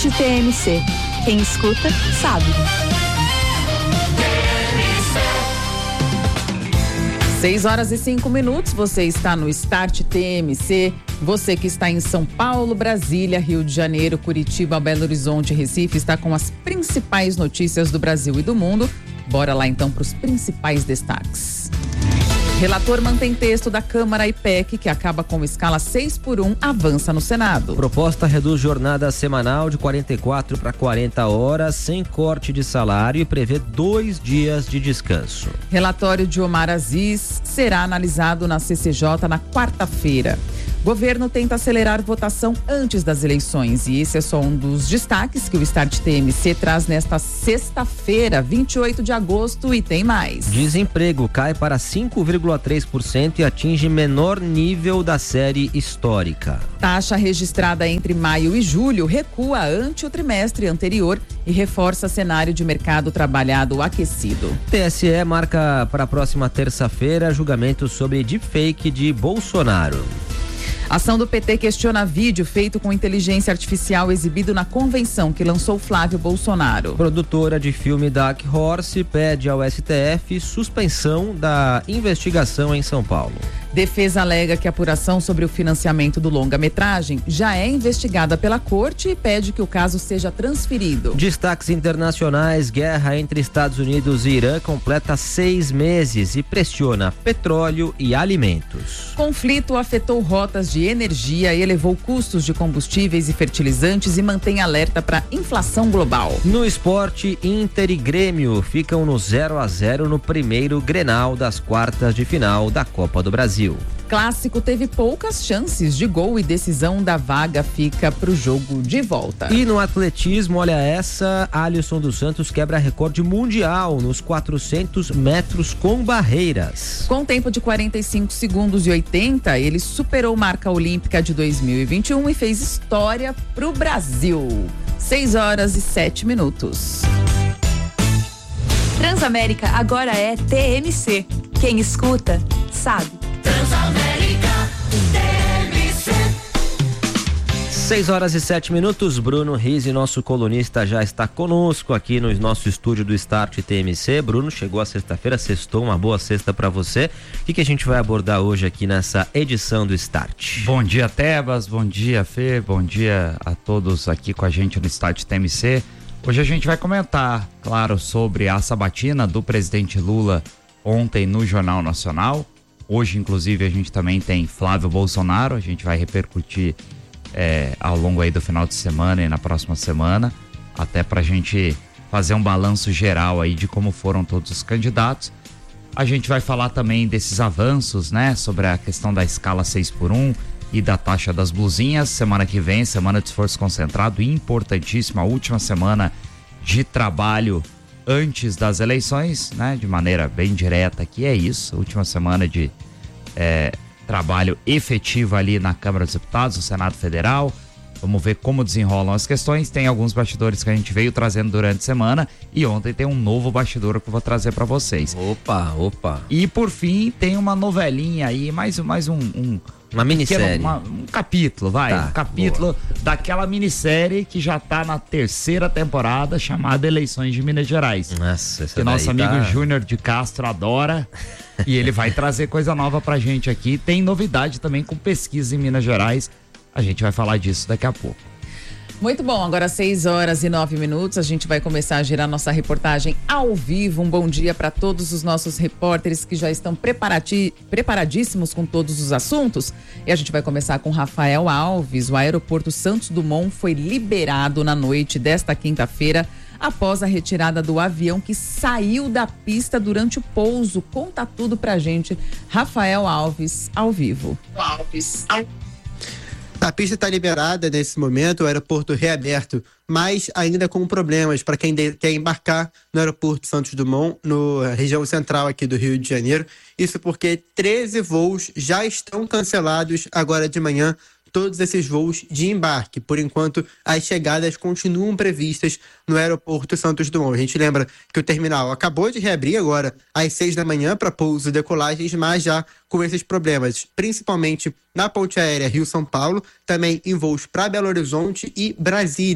TMC. Quem escuta, sabe. 6h05, você está no Start TMC. Você que está em São Paulo, Brasília, Rio de Janeiro, Curitiba, Belo Horizonte, Recife, está com as principais notícias do Brasil e do mundo. Bora lá então para os principais destaques. Relator mantém texto da Câmara e PEC, que acaba com escala 6x1, avança no Senado. Proposta reduz jornada semanal de 44 para 40 horas, sem corte de salário, e prevê 2 dias de descanso. Relatório de Omar Aziz será analisado na CCJ na quarta-feira. Governo tenta acelerar votação antes das eleições, e esse é só um dos destaques que o Start TMC traz nesta sexta-feira, 28 de agosto, e tem mais. Desemprego cai para 5,3% e atinge menor nível da série histórica. Taxa registrada entre maio e julho recua ante o trimestre anterior e reforça cenário de mercado trabalhado aquecido. TSE marca para a próxima terça-feira julgamento sobre deepfake de Bolsonaro. Ação do PT questiona vídeo feito com inteligência artificial exibido na convenção que lançou Flávio Bolsonaro. Produtora de filme Dark Horse pede ao STF suspensão da investigação em São Paulo. Defesa alega que a apuração sobre o financiamento do longa-metragem já é investigada pela corte e pede que o caso seja transferido. Destaques internacionais: guerra entre Estados Unidos e Irã completa 6 meses e pressiona petróleo e alimentos. Conflito afetou rotas de energia, elevou custos de combustíveis e fertilizantes e mantém alerta para inflação global. No esporte, Inter e Grêmio ficam no 0-0 no primeiro Grenal das quartas de final da Copa do Brasil. Clássico teve poucas chances de gol e decisão da vaga fica pro jogo de volta. E no atletismo, olha essa, Alisson dos Santos quebra recorde mundial nos 400 metros com barreiras. Com tempo de 45 segundos e 80, ele superou marca olímpica de 2021 e fez história pro Brasil. 6h07. Transamérica agora é TMC. Quem escuta, sabe. Transamérica TMC. 6h07. Bruno Rizzi, nosso colunista, já está conosco aqui no nosso estúdio do Start TMC. Bruno, chegou a sexta-feira, sextou, uma boa sexta para você. O que a gente vai abordar hoje aqui nessa edição do Start? Bom dia, Tebas, bom dia, Fê, bom dia a todos aqui com a gente no Start TMC. Hoje a gente vai comentar, claro, sobre a sabatina do presidente Lula ontem no Jornal Nacional. Hoje, inclusive, a gente também tem Flávio Bolsonaro, a gente vai repercutir ao longo aí do final de semana e na próxima semana, até pra gente fazer um balanço geral aí de como foram todos os candidatos. A gente vai falar também desses avanços, né, sobre a questão da escala 6x1 e da taxa das blusinhas. Semana que vem, semana de esforço concentrado, importantíssima, a última semana de trabalho antes das eleições, né, de maneira bem direta aqui, é isso, última semana de trabalho efetivo ali na Câmara dos Deputados, no Senado Federal. Vamos ver como desenrolam as questões. Tem alguns bastidores que a gente veio trazendo durante a semana e ontem tem um novo bastidor que eu vou trazer para vocês. Opa! E por fim tem uma novelinha aí, mais uma minissérie. Um capítulo, um capítulo daquela minissérie que já tá na 3ª temporada, chamada Eleições de Minas Gerais. Nossa, essa que nosso amigo Júnior de Castro adora. E ele vai trazer coisa nova pra gente aqui. Tem novidade também com pesquisa em Minas Gerais. A gente vai falar disso daqui a pouco. Muito bom, agora 6h09, a gente vai começar a girar nossa reportagem ao vivo. Um bom dia para todos os nossos repórteres que já estão preparadíssimos com todos os assuntos. E a gente vai começar com Rafael Alves. O aeroporto Santos Dumont foi liberado na noite desta quinta-feira após a retirada do avião que saiu da pista durante o pouso. Conta tudo pra gente, Rafael Alves, ao vivo. A pista está liberada nesse momento, o aeroporto reaberto, mas ainda com problemas para quem quer embarcar no aeroporto Santos Dumont, na região central aqui do Rio de Janeiro. Isso porque 13 voos já estão cancelados agora de manhã, todos esses voos de embarque. Por enquanto, as chegadas continuam previstas no aeroporto Santos Dumont. A gente lembra que o terminal acabou de reabrir agora às 6 da manhã para pouso e decolagens, mas já com esses problemas, principalmente na ponte aérea Rio-São Paulo, também em voos para Belo Horizonte e Brasília,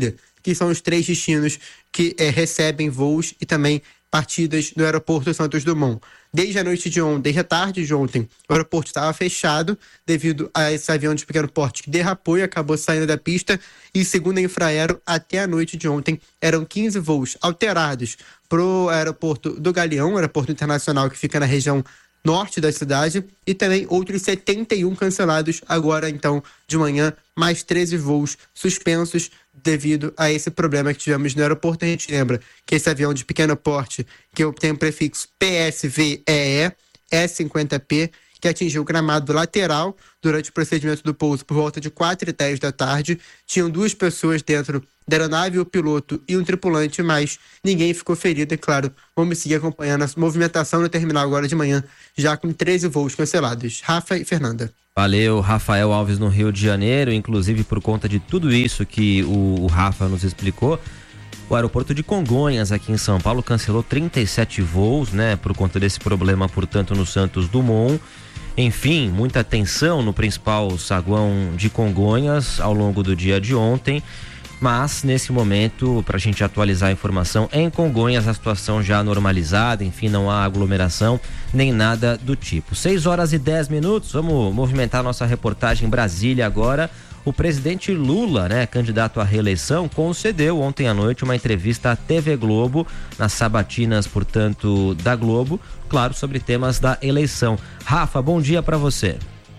que são os 3 destinos que recebem voos e também partidas do aeroporto Santos Dumont. Desde a noite de ontem, desde a tarde de ontem, o aeroporto estava fechado devido a esse avião de pequeno porte que derrapou e acabou saindo da pista. E segundo a Infraero, até a noite de ontem, eram 15 voos alterados para o aeroporto do Galeão, aeroporto internacional que fica na região norte da cidade, e também outros 71 cancelados agora, então, de manhã, mais 13 voos suspensos devido a esse problema que tivemos no aeroporto. A gente lembra que esse avião de pequeno porte, que tem o prefixo PSVEE, E50P, que atingiu o gramado lateral durante o procedimento do pouso por volta de 4h10 da tarde. Tinham 2 pessoas dentro da aeronave, o piloto e um tripulante, mas ninguém ficou ferido. E claro, vamos seguir acompanhando a movimentação no terminal agora de manhã, já com 13 voos cancelados. Rafa e Fernanda. Valeu, Rafael Alves, no Rio de Janeiro. Inclusive, por conta de tudo isso que o Rafa nos explicou, o aeroporto de Congonhas, aqui em São Paulo, cancelou 37 voos, né, por conta desse problema, portanto, no Santos Dumont. Enfim, muita tensão no principal saguão de Congonhas ao longo do dia de ontem. Mas, nesse momento, para a gente atualizar a informação, em Congonhas a situação já normalizada, enfim, não há aglomeração nem nada do tipo. 6h10, vamos movimentar nossa reportagem em Brasília agora. O presidente Lula, né, candidato à reeleição, concedeu ontem à noite uma entrevista à TV Globo, nas sabatinas, portanto, da Globo, claro, sobre temas da eleição. Rafa, bom dia para você.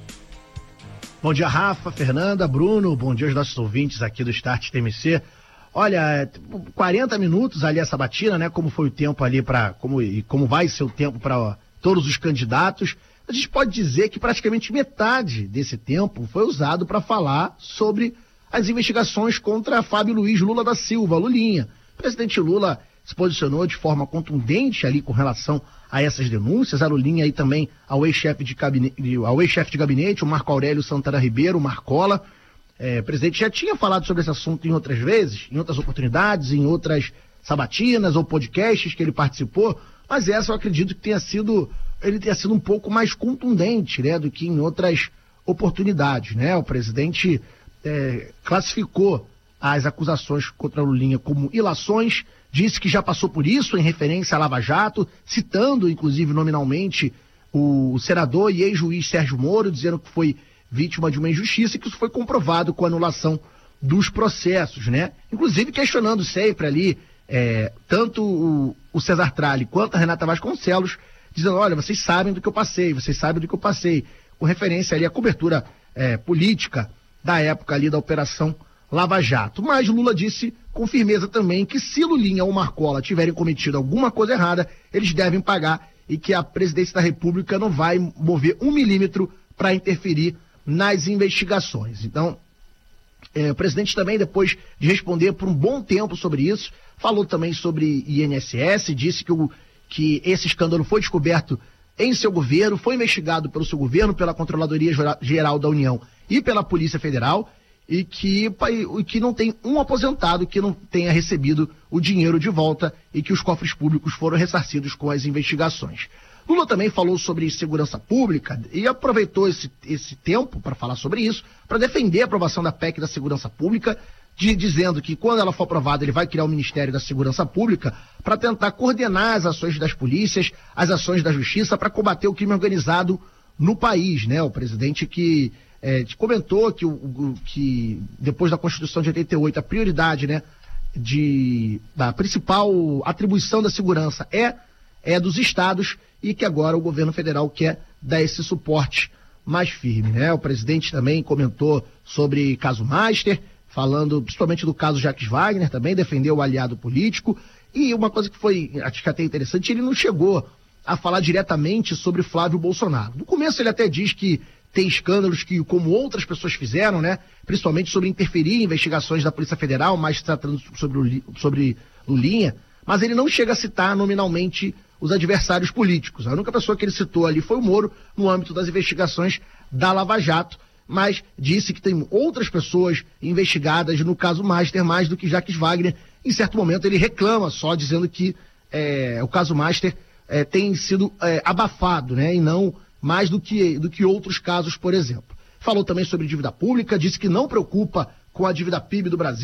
Bom dia, Rafa, Fernanda, Bruno, bom dia aos nossos ouvintes aqui do Start TMC. Olha, 40 minutos ali a sabatina, né, como foi o tempo ali como vai ser o tempo para todos os candidatos. A gente pode dizer que praticamente metade desse tempo foi usado para falar sobre as investigações contra Fábio Luiz Lula da Silva, Lulinha. O presidente Lula se posicionou de forma contundente ali com relação a essas denúncias, a Lulinha e também ao ex-chefe de gabinete, o Marco Aurélio Santana Ribeiro, o Marcola. O presidente já tinha falado sobre esse assunto em outras vezes, em outras oportunidades, em outras sabatinas ou podcasts que ele participou, mas essa eu acredito que ele tenha sido um pouco mais contundente, né, do que em outras oportunidades, né? O presidente classificou as acusações contra a Lulinha como ilações, disse que já passou por isso em referência à Lava Jato, citando inclusive nominalmente o senador e ex-juiz Sérgio Moro, dizendo que foi vítima de uma injustiça e que isso foi comprovado com a anulação dos processos, né? Inclusive questionando sempre ali tanto o César Tralli quanto a Renata Vasconcelos, dizendo, olha, vocês sabem do que eu passei, com referência ali à cobertura política da época ali da Operação Lava Jato. Mas Lula disse com firmeza também que se Lulinha ou Marcola tiverem cometido alguma coisa errada, eles devem pagar e que a presidência da República não vai mover 1 milímetro para interferir nas investigações. Então, o presidente também, depois de responder por um bom tempo sobre isso, falou também sobre INSS, disse que esse escândalo foi descoberto em seu governo, foi investigado pelo seu governo, pela Controladoria Geral da União e pela Polícia Federal, e que não tem um aposentado que não tenha recebido o dinheiro de volta e que os cofres públicos foram ressarcidos com as investigações. Lula também falou sobre segurança pública e aproveitou esse tempo para falar sobre isso, para defender a aprovação da PEC da segurança pública, dizendo que quando ela for aprovada ele vai criar o Ministério da Segurança Pública para tentar coordenar as ações das polícias, as ações da justiça para combater o crime organizado no país, né? O presidente que comentou que depois da Constituição de 88 a prioridade, né, da principal atribuição da segurança é dos estados e que agora o governo federal quer dar esse suporte mais firme, né? O presidente também comentou sobre caso Master, falando principalmente do caso Jacques Wagner, também defendeu o aliado político, e uma coisa que foi, acho que até interessante, ele não chegou a falar diretamente sobre Flávio Bolsonaro. No começo ele até diz que tem escândalos que, como outras pessoas fizeram, né, principalmente sobre interferir em investigações da Polícia Federal, mas tratando sobre Lulinha, mas ele não chega a citar nominalmente os adversários políticos. A única pessoa que ele citou ali foi o Moro, no âmbito das investigações da Lava Jato, mas disse que tem outras pessoas investigadas no caso Master, mais do que Jacques Wagner. Em certo momento ele reclama só, dizendo que o caso Master tem sido abafado, né, e não mais do que outros casos, por exemplo. Falou também sobre dívida pública, disse que não preocupa com a dívida PIB do Brasil,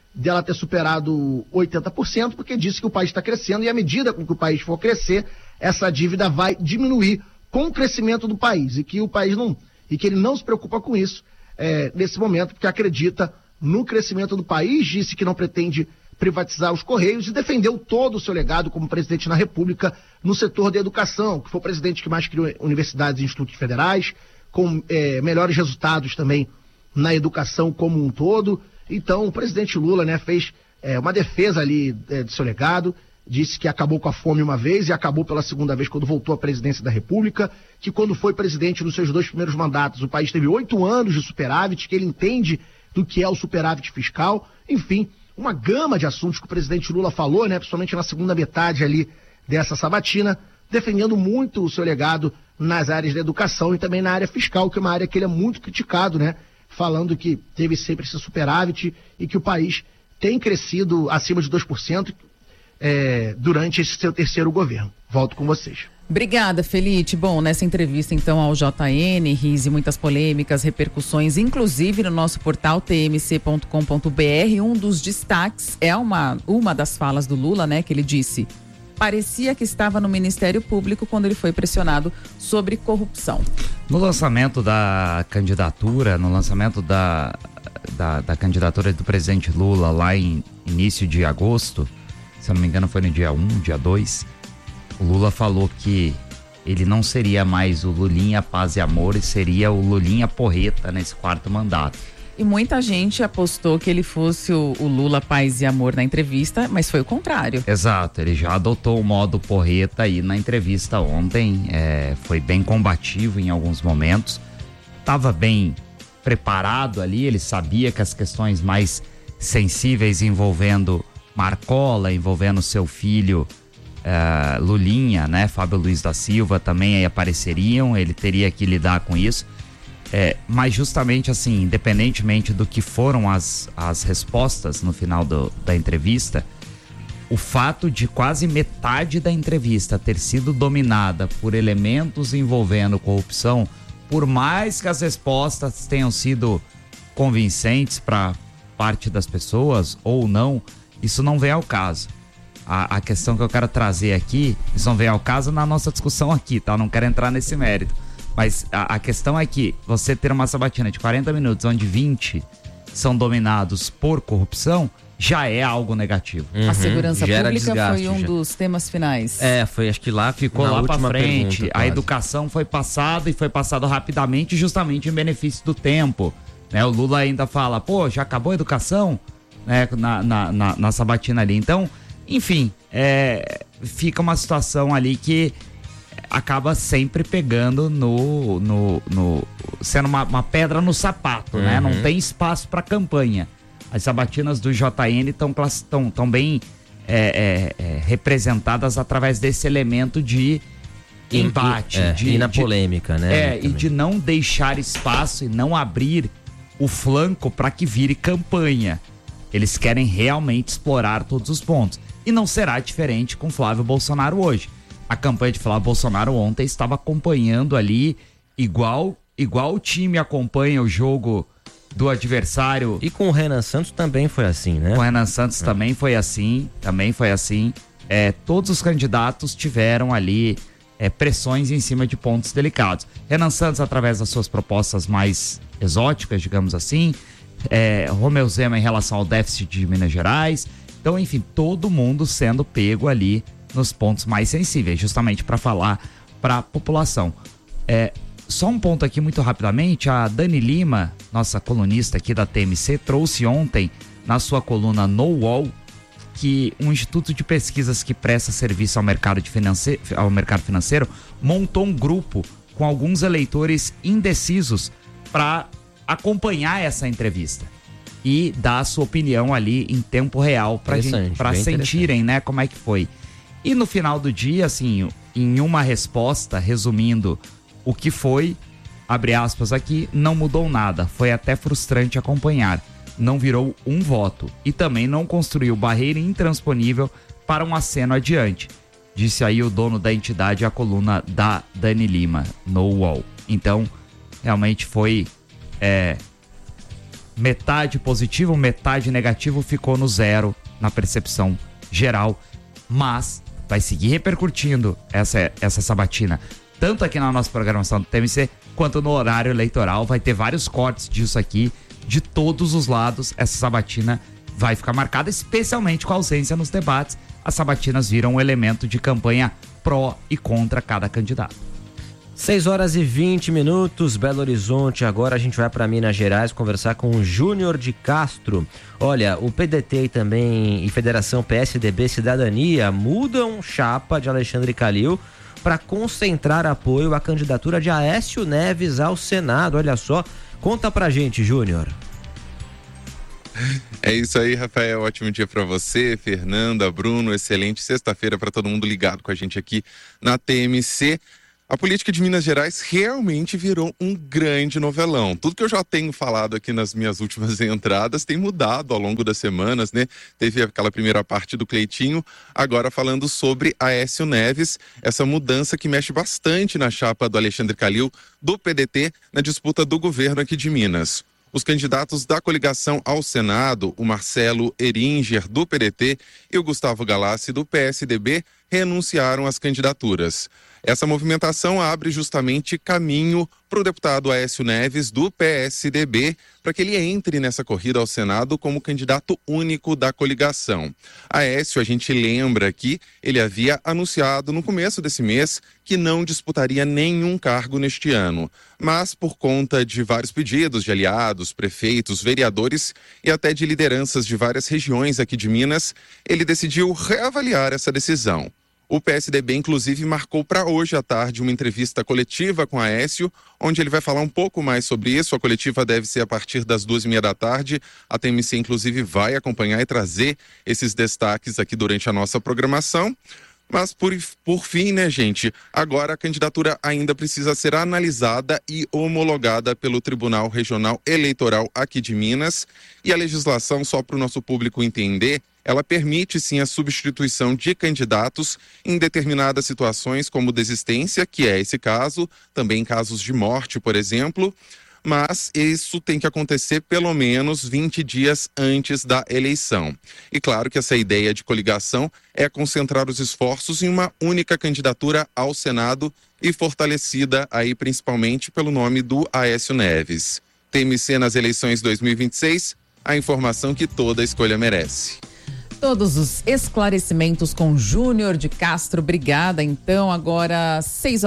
dela ter superado 80%, porque disse que o país está crescendo e à medida com que o país for crescer, essa dívida vai diminuir com o crescimento do país e que o país não, e que ele não se preocupa com isso nesse momento, porque acredita no crescimento do país, disse que não pretende privatizar os Correios e defendeu todo o seu legado como presidente da República no setor da educação, que foi o presidente que mais criou universidades e institutos federais, com melhores resultados também na educação como um todo. Então, o presidente Lula, né, fez uma defesa ali do seu legado, disse que acabou com a fome uma vez e acabou pela segunda vez quando voltou à presidência da República, que quando foi presidente nos seus 2 primeiros mandatos, o país teve 8 anos de superávit, que ele entende do que é o superávit fiscal, enfim, uma gama de assuntos que o presidente Lula falou, né, principalmente na segunda metade ali dessa sabatina, defendendo muito o seu legado nas áreas da educação e também na área fiscal, que é uma área que ele é muito criticado, né, falando que teve sempre esse superávit e que o país tem crescido acima de 2% durante esse seu terceiro governo. Volto com vocês. Obrigada, Felite. Bom, nessa entrevista então ao JN, Rise, muitas polêmicas, repercussões, inclusive no nosso portal tmc.com.br, um dos destaques é uma das falas do Lula, né, que ele disse: parecia que estava no Ministério Público quando ele foi pressionado sobre corrupção. No lançamento da candidatura, da candidatura do presidente Lula lá em início de agosto, se eu não me engano foi no dia 1, dia 2, o Lula falou que ele não seria mais o Lulinha Paz e Amor e seria o Lulinha Porreta nesse 4º mandato. E muita gente apostou que ele fosse o Lula Paz e Amor na entrevista, mas foi o contrário. Exato, ele já adotou o modo porreta aí na entrevista ontem, foi bem combativo em alguns momentos, estava bem preparado ali, ele sabia que as questões mais sensíveis envolvendo Marcola, envolvendo seu filho Lulinha, né, Fábio Luiz da Silva, também aí apareceriam, ele teria que lidar com isso. Mas justamente assim, independentemente do que foram as respostas no final da entrevista, o fato de quase metade da entrevista ter sido dominada por elementos envolvendo corrupção, por mais que as respostas tenham sido convincentes para parte das pessoas ou não, isso não vem ao caso. A questão que eu quero trazer aqui, isso não vem ao caso na nossa discussão aqui, tá? Eu não quero entrar nesse mérito. Mas a questão é que você ter uma sabatina de 40 minutos, onde 20 são dominados por corrupção, já é algo negativo. A segurança pública desgaste, foi um dos temas finais. Foi, acho que lá ficou lá pra frente. Pergunta, a educação foi passada e foi passada rapidamente, justamente em benefício do tempo. Né? O Lula ainda fala, já acabou a educação? Né? Na sabatina ali. Então, enfim, fica uma situação ali que acaba sempre pegando sendo uma pedra no sapato, né? Não tem espaço para campanha. As sabatinas do JN estão bem representadas através desse elemento de embate. E na polêmica, né? E de não deixar espaço e não abrir o flanco para que vire campanha. Eles querem realmente explorar todos os pontos. E não será diferente com Flávio Bolsonaro hoje. A campanha de Flávio Bolsonaro ontem estava acompanhando ali, igual o time acompanha o jogo do adversário. E com o Renan Santos também foi assim, né? Com o Renan Santos também foi assim. Todos os candidatos tiveram ali pressões em cima de pontos delicados. Renan Santos, através das suas propostas mais exóticas, digamos assim. Romeu Zema em relação ao déficit de Minas Gerais. Então, enfim, todo mundo sendo pego ali nos pontos mais sensíveis, justamente para falar para a população. Só um ponto aqui muito rapidamente, a Dani Lima, nossa colunista aqui da TMC, trouxe ontem na sua coluna No UOL que um instituto de pesquisas que presta serviço ao mercado financeiro montou um grupo com alguns eleitores indecisos para acompanhar essa entrevista e dar a sua opinião ali em tempo real para sentirem, né, como é que foi. E no final do dia, assim, em uma resposta, resumindo o que foi, abre aspas aqui, não mudou nada, foi até frustrante acompanhar, não virou um voto e também não construiu barreira intransponível para um aceno adiante, disse aí o dono da entidade à coluna da Dani Lima, no UOL. Então, realmente foi metade positivo, metade negativo, ficou no zero na percepção geral, mas vai seguir repercutindo essa sabatina, tanto aqui na nossa programação do TMC, quanto no horário eleitoral. Vai ter vários cortes disso aqui, de todos os lados. Essa sabatina vai ficar marcada, especialmente com a ausência nos debates. As sabatinas viram um elemento de campanha pró e contra cada candidato. 6h20, Belo Horizonte. Agora a gente vai para Minas Gerais conversar com o Júnior de Castro. Olha, o PDT e também e Federação PSDB Cidadania mudam chapa de Alexandre Calil para concentrar apoio à candidatura de Aécio Neves ao Senado. Olha só, conta pra gente, Júnior. É isso aí, Rafael. Ótimo dia para você, Fernanda, Bruno. Excelente sexta-feira para todo mundo ligado com a gente aqui na TMC. A política de Minas Gerais realmente virou um grande novelão. Tudo que eu já tenho falado aqui nas minhas últimas entradas tem mudado ao longo das semanas, né? Teve aquela primeira parte do Cleitinho, agora falando sobre Aécio Neves, essa mudança que mexe bastante na chapa do Alexandre Calil, do PDT, na disputa do governo aqui de Minas. Os candidatos da coligação ao Senado, o Marcelo Eringer, do PDT, e o Gustavo Galassi, do PSDB, renunciaram às candidaturas. Essa movimentação abre justamente caminho para o deputado Aécio Neves, do PSDB, para que ele entre nessa corrida ao Senado como candidato único da coligação. Aécio, a gente lembra que ele havia anunciado no começo desse mês que não disputaria nenhum cargo neste ano, mas por conta de vários pedidos de aliados, prefeitos, vereadores e até de lideranças de várias regiões aqui de Minas, ele decidiu reavaliar essa decisão. O PSDB, inclusive, marcou para hoje à tarde uma entrevista coletiva com Aécio, onde ele vai falar um pouco mais sobre isso. A coletiva deve ser a partir das 2h30 da tarde. A TMC, inclusive, vai acompanhar e trazer esses destaques aqui durante a nossa programação. Mas, por fim, né, gente, agora a candidatura ainda precisa ser analisada e homologada pelo Tribunal Regional Eleitoral aqui de Minas. E a legislação, só para o nosso público entender, ela permite sim a substituição de candidatos em determinadas situações, como desistência, que é esse caso, também casos de morte, por exemplo, mas isso tem que acontecer pelo menos 20 dias antes da eleição. E claro que essa ideia de coligação é concentrar os esforços em uma única candidatura ao Senado e fortalecida aí principalmente pelo nome do Aécio Neves. TMC nas eleições 2026, a informação que toda escolha merece. Todos os esclarecimentos com Júnior de Castro. Obrigada. Então, agora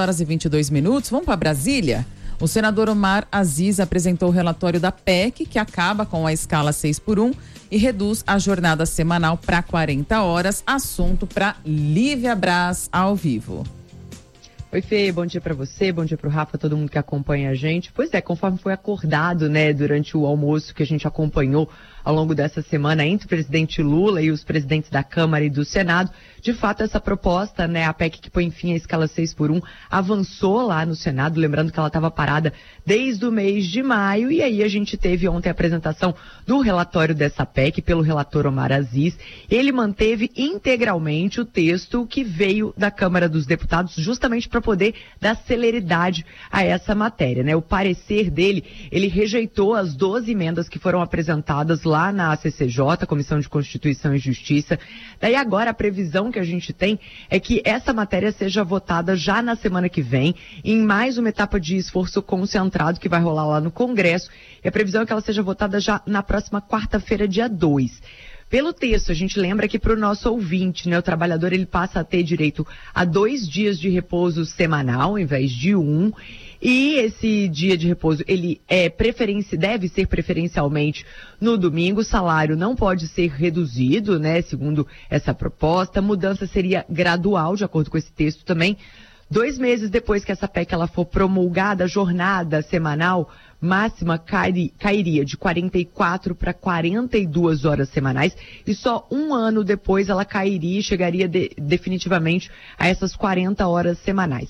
6h22. Vamos para Brasília? O senador Omar Aziz apresentou o relatório da PEC, que acaba com a escala 6x1 e reduz a jornada semanal para 40 horas. Assunto para Lívia Braz, ao vivo. Oi, Fê, bom dia para você, bom dia para o Rafa, todo mundo que acompanha a gente. Pois é, conforme foi acordado, né, durante o almoço que a gente acompanhou ao longo dessa semana entre o presidente Lula e os presidentes da Câmara e do Senado, de fato essa proposta, né, a PEC que põe fim à escala 6x1, avançou lá no Senado, lembrando que ela estava parada desde o mês de maio, e aí a gente teve ontem a apresentação do relatório dessa PEC pelo relator Omar Aziz. Ele manteve integralmente o texto que veio da Câmara dos Deputados, justamente para poder dar celeridade a essa matéria, né? O parecer dele, ele rejeitou as 12 emendas que foram apresentadas lá na CCJ, Comissão de Constituição e Justiça. Daí agora a previsão que a gente tem é que essa matéria seja votada já na semana que vem, em mais uma etapa de esforço concentrado que vai rolar lá no Congresso, e a previsão é que ela seja votada já na próxima quarta-feira, dia 2. Pelo texto, a gente lembra que para o nosso ouvinte, né, o trabalhador ele passa a ter direito a 2 dias de repouso semanal, ao invés de 1, e esse dia de repouso ele deve ser preferencialmente no domingo. O salário não pode ser reduzido, né, segundo essa proposta. A mudança seria gradual, de acordo com esse texto também. 2 meses depois que essa PEC ela for promulgada, a jornada semanal máxima cairia de 44 para 42 horas semanais, e só 1 ano depois ela cairia e chegaria definitivamente a essas 40 horas semanais.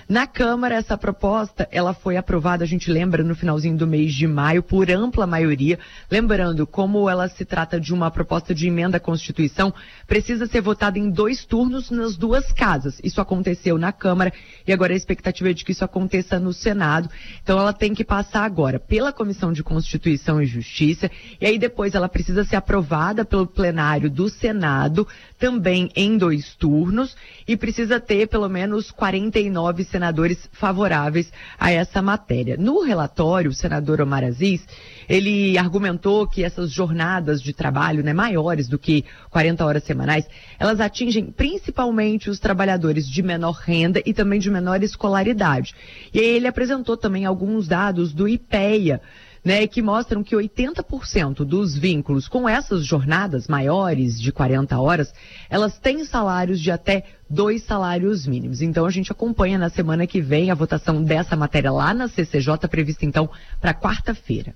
Na Câmara, essa proposta, ela foi aprovada, a gente lembra, no finalzinho do mês de maio, por ampla maioria. Lembrando, como ela se trata de uma proposta de emenda à Constituição, precisa ser votada em 2 turnos nas 2 casas. Isso aconteceu na Câmara e agora a expectativa é de que isso aconteça no Senado. Então ela tem que passar agora pela Comissão de Constituição e Justiça e aí depois ela precisa ser aprovada pelo plenário do Senado, também em 2 turnos, e precisa ter pelo menos 49 senadores favoráveis a essa matéria. No relatório, o senador Omar Aziz, ele argumentou que essas jornadas de trabalho, né, maiores do que 40 horas semanais, elas atingem principalmente os trabalhadores de menor renda e também de menor escolaridade. E aí ele apresentou também alguns dados do IPEA, né, que mostram que 80% dos vínculos com essas jornadas maiores de 40 horas, elas têm salários de até 2 salários mínimos. Então a gente acompanha na semana que vem a votação dessa matéria lá na CCJ, prevista então para quarta-feira.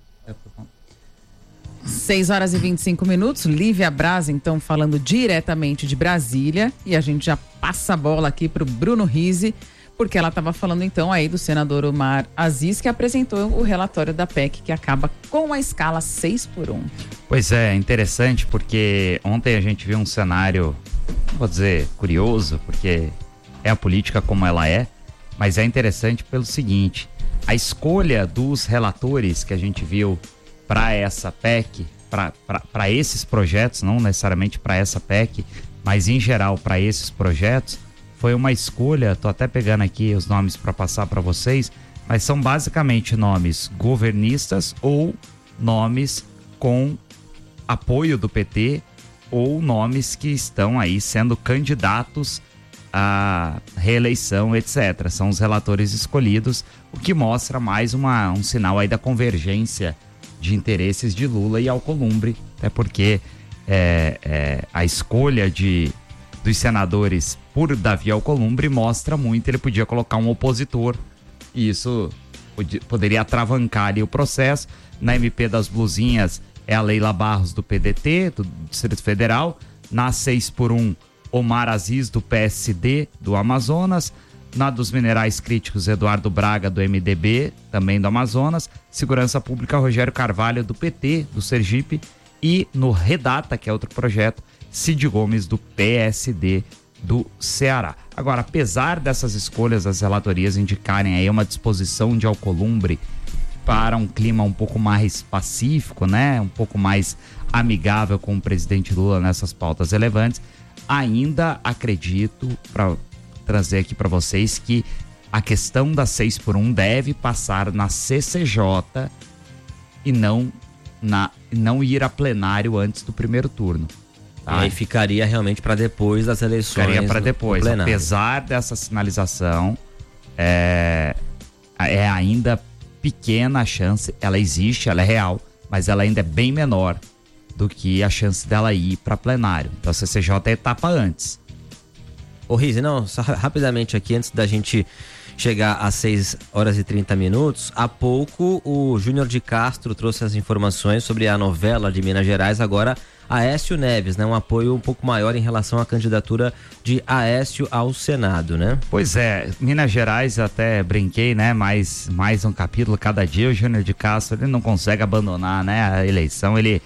6h25. Lívia Braz, então, falando diretamente de Brasília, e a gente já passa a bola aqui pro Bruno Rizzi, porque ela estava falando então aí do senador Omar Aziz, que apresentou o relatório da PEC que acaba com a escala 6x1. Pois é, interessante, porque ontem a gente viu um cenário, não vou dizer curioso, porque é a política como ela é, mas é interessante pelo seguinte: a escolha dos relatores que a gente viu para essa PEC, para esses projetos, não necessariamente para essa PEC, mas em geral para esses projetos, foi uma escolha. Tô até pegando aqui os nomes para passar para vocês, mas são basicamente nomes governistas ou nomes com apoio do PT ou nomes que estão aí sendo candidatos à reeleição, etc. São os relatores escolhidos, o que mostra mais um sinal aí da convergência de interesses de Lula e Alcolumbre, até porque a escolha dos senadores por Davi Alcolumbre mostra muito. Ele podia colocar um opositor e isso poderia atravancar ali o processo. Na MP das Blusinhas é a Leila Barros do PDT, do Distrito Federal. Na 6x1, Omar Aziz do PSD do Amazonas. Na dos Minerais Críticos, Eduardo Braga do MDB, também do Amazonas. Segurança Pública, Rogério Carvalho do PT do Sergipe. E no Redata, que é outro projeto, Cid Gomes do PSD do Ceará. Agora, apesar dessas escolhas, as relatorias indicarem aí uma disposição de Alcolumbre para um clima um pouco mais pacífico, né? Um pouco mais amigável com o presidente Lula nessas pautas relevantes, ainda acredito, para trazer aqui para vocês, que a questão da 6x1 deve passar na CCJ e não ir a plenário antes do primeiro turno. Tá? E aí ficaria realmente para depois das eleições. Ficaria para depois. Apesar dessa sinalização, é ainda pequena a chance. Ela existe, ela é real, mas ela ainda é bem menor do que a chance dela ir para plenário. Então a CCJ é etapa antes. Ô Rizzi, não, só rapidamente aqui, antes da gente chegar às 6h30, há pouco o Júnior de Castro trouxe as informações sobre a novela de Minas Gerais, agora Aécio Neves, né? Um apoio um pouco maior em relação à candidatura de Aécio ao Senado, né? Pois é, Minas Gerais, até brinquei, né? Mais um capítulo cada dia. O Júnior de Castro, ele não consegue abandonar, né, a eleição. Ele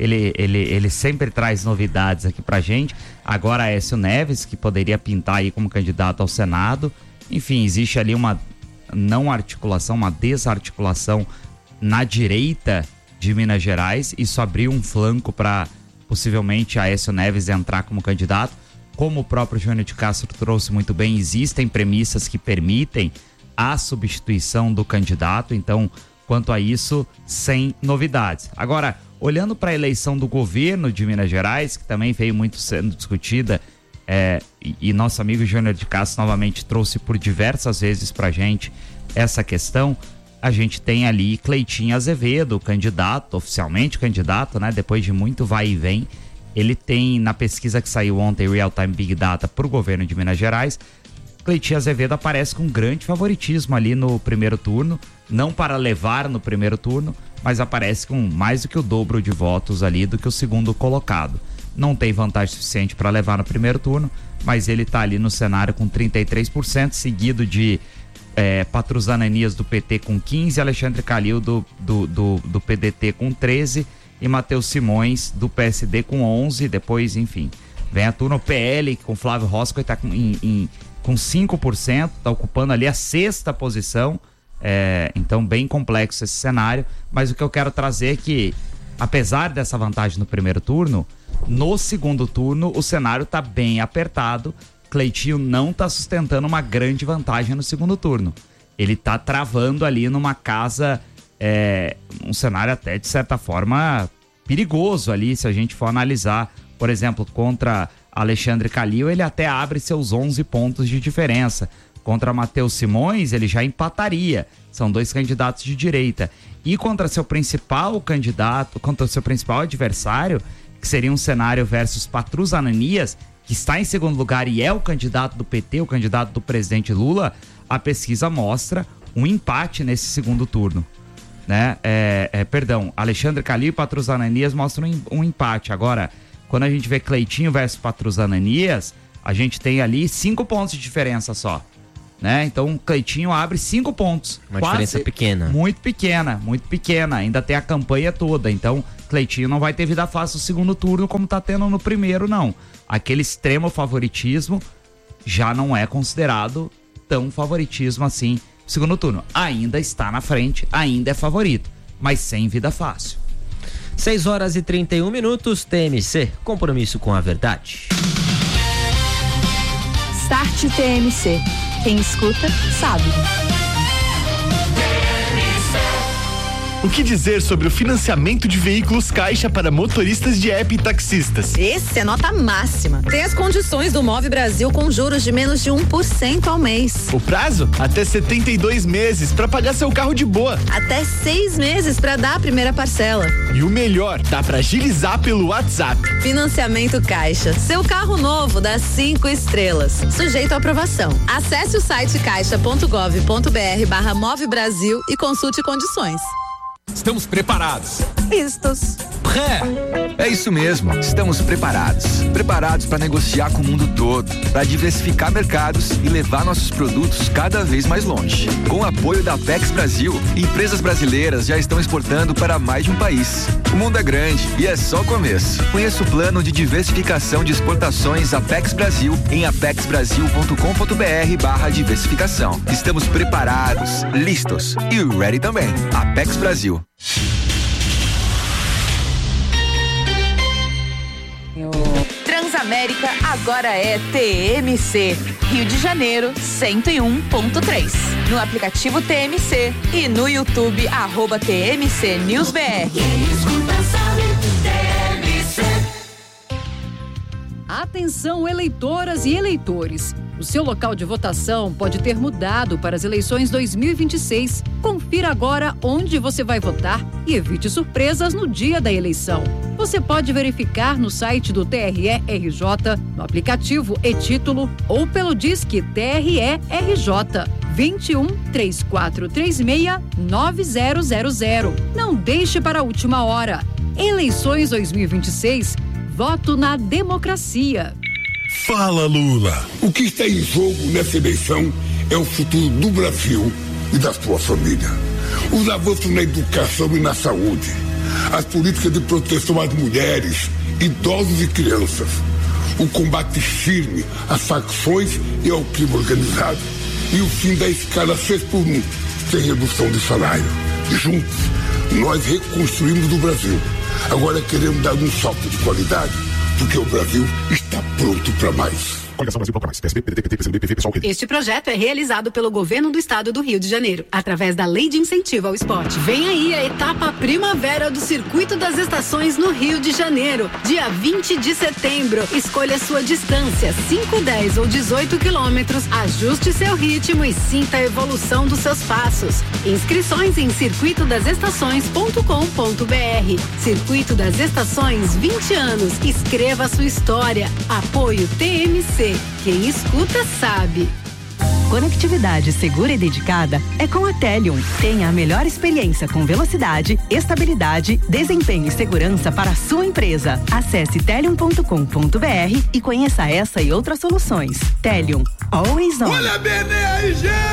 sempre traz novidades aqui pra gente. Agora Aécio Neves, que poderia pintar aí como candidato ao Senado. Enfim, existe ali uma não articulação, uma desarticulação na direita de Minas Gerais. Isso abriu um flanco para possivelmente Aécio Neves entrar como candidato. Como o próprio Júnior de Castro trouxe muito bem, existem premissas que permitem a substituição do candidato. Então, quanto a isso, sem novidades. Agora, olhando para a eleição do governo de Minas Gerais, que também veio muito sendo discutida, e nosso amigo Júnior de Castro novamente trouxe por diversas vezes pra gente essa questão. A gente tem ali Cleitinho Azevedo, candidato, oficialmente candidato, né? Depois de muito vai e vem. Ele tem, na pesquisa que saiu ontem, Real Time Big Data, pro governo de Minas Gerais, Cleitinho Azevedo aparece com grande favoritismo ali no primeiro turno, não para levar no primeiro turno, mas aparece com mais do que o dobro de votos ali do que o segundo colocado. Não tem vantagem suficiente para levar no primeiro turno, mas ele está ali no cenário com 33%, seguido de Patrus Ananias do PT com 15, Alexandre Calil do PDT com 13 e Matheus Simões do PSD com 11. Depois, enfim, vem a turma PL com Flávio Rosco, está com 5%, está ocupando ali a 6ª posição. Então bem complexo esse cenário, mas o que eu quero trazer é que, apesar dessa vantagem no primeiro turno, no segundo turno o cenário está bem apertado. Cleitinho não está sustentando uma grande vantagem no segundo turno. Ele está travando ali numa casa, um cenário até de certa forma perigoso ali, se a gente for analisar. Por exemplo, contra Alexandre Calil, ele até abre seus 11 pontos de diferença. Contra Matheus Simões, ele já empataria. São 2 candidatos de direita. E contra seu principal candidato, contra seu principal adversário, que seria um cenário versus Patrus Ananias, que está em segundo lugar e é o candidato do PT, o candidato do presidente Lula, a pesquisa mostra um empate nesse segundo turno, né? Alexandre Calil e Patrus Ananias mostram um empate. Agora, quando a gente vê Cleitinho versus Patrus Ananias, a gente tem ali 5 pontos de diferença só, né? Então, Cleitinho abre 5 pontos. Uma diferença pequena. Muito pequena. Ainda tem a campanha toda. Então, Cleitinho não vai ter vida fácil no segundo turno como tá tendo no primeiro, não. Aquele extremo favoritismo já não é considerado tão favoritismo assim no segundo turno. Ainda está na frente, ainda é favorito, mas sem vida fácil. 6h31, TMC, compromisso com a verdade. Start TMC. Quem escuta, sabe. O que dizer sobre o financiamento de veículos Caixa para motoristas de app e taxistas? Esse é nota máxima. Tem as condições do Move Brasil com juros de menos de 1% ao mês. O prazo? Até 72 meses para pagar seu carro de boa. Até 6 meses para dar a primeira parcela. E o melhor, dá para agilizar pelo WhatsApp. Financiamento Caixa. Seu carro novo dá 5 estrelas. Sujeito à aprovação. Acesse o site caixa.gov.br/Move Brasil e consulte condições. Estamos preparados. Vistos. É isso mesmo, estamos preparados. Preparados para negociar com o mundo todo, para diversificar mercados e levar nossos produtos cada vez mais longe. Com o apoio da Apex Brasil, empresas brasileiras já estão exportando para mais de um país. O mundo é grande e é só o começo. Conheça o plano de diversificação de exportações Apex Brasil em apexbrasil.com.br/diversificação. Estamos preparados, listos e ready também. Apex Brasil. Transamérica agora é TMC. Rio de Janeiro 101.3. No aplicativo TMC e no YouTube @TMC News BR. Atenção, eleitoras e eleitores. O seu local de votação pode ter mudado para as eleições 2026. Confira agora onde você vai votar e evite surpresas no dia da eleição. Você pode verificar no site do TRE-RJ, no aplicativo e-Título ou pelo Disque TRE-RJ 21 3436 9000. Não deixe para a última hora. Eleições 2026. Voto na democracia. Fala, Lula. O que está em jogo nessa eleição é o futuro do Brasil e da sua família. Os avanços na educação e na saúde. As políticas de proteção às mulheres, idosos e crianças. O combate firme às facções e ao crime organizado. E o fim da escala 6x1, sem redução de salário. Juntos, nós reconstruímos o Brasil. Agora queremos dar um salto de qualidade, porque o Brasil está pronto para mais. Coligação Brasil mais. PSB, PDT, PT, PCdoB, PV, PSOL, Este projeto é realizado pelo Governo do Estado do Rio de Janeiro, através da Lei de Incentivo ao Esporte. Vem aí a etapa primavera do Circuito das Estações no Rio de Janeiro, dia 20 de setembro. Escolha sua distância, 5, 10 ou 18 quilômetros, ajuste seu ritmo e sinta a evolução dos seus passos. Inscrições em circuitodasestações.com.br. Circuito das Estações, 20 anos. Escreva sua história. Apoio TMC. Quem escuta sabe. Conectividade segura e dedicada é com a Telium. Tenha a melhor experiência com velocidade, estabilidade, desempenho e segurança para a sua empresa. Acesse telium.com.br e conheça essa e outras soluções. Telium, always on. Olha a BNRG!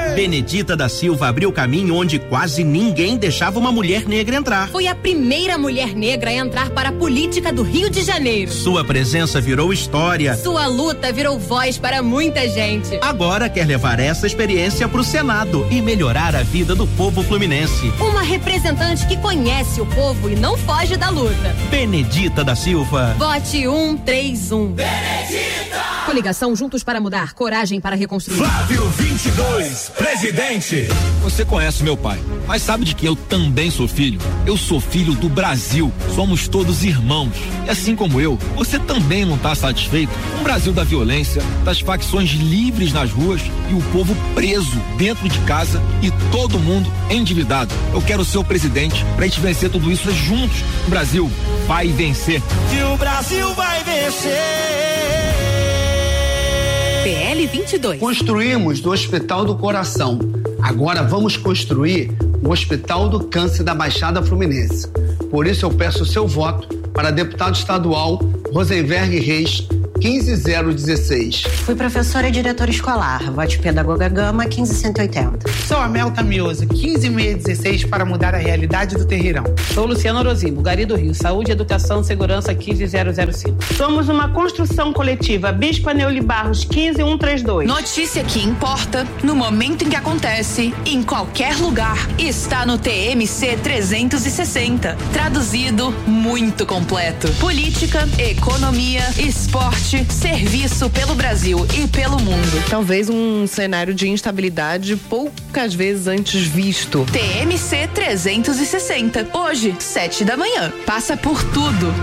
Benedita da Silva abriu caminho onde quase ninguém deixava uma mulher negra entrar. Foi a primeira mulher negra a entrar para a política do Rio de Janeiro. Sua presença virou história. Sua luta virou voz para muita gente. Agora quer levar essa experiência para o Senado e melhorar a vida do povo fluminense. Uma representante que conhece o povo e não foge da luta. Benedita da Silva. Vote 131. Benedita! Coligação Juntos para Mudar, coragem para reconstruir. Flávio 22, presidente. Você conhece meu pai, mas sabe de que eu também sou filho? Eu sou filho do Brasil. Somos todos irmãos. E assim como eu, você também não está satisfeito com o Brasil da violência, das facções livres nas ruas e o povo preso dentro de casa e todo mundo endividado. Eu quero ser o presidente pra gente vencer tudo isso juntos. O Brasil vai vencer. E o Brasil vai vencer. PL 22. Construímos do Hospital do Coração. Agora vamos construir o Hospital do Câncer da Baixada Fluminense. Por isso eu peço o seu voto para deputado estadual Rosenberg Reis, 15016. Fui professora e diretora escolar. Vote Pedagoga Gama, 15180. Sou Amel Tamioso, 15616, para mudar a realidade do Terreirão. Sou Luciano Orozimo, Gari do Rio. Saúde, Educação, Segurança, 15005. Somos uma construção coletiva. Bispa Neuli Barros, 15132. Notícia que importa, no momento em que acontece, em qualquer lugar, está no TMC 360. Traduzido, muito completo. Política, economia, esporte, serviço pelo Brasil e pelo mundo. Talvez um cenário de instabilidade poucas vezes antes visto. TMC 360. Hoje, 7 da manhã. Passa por tudo.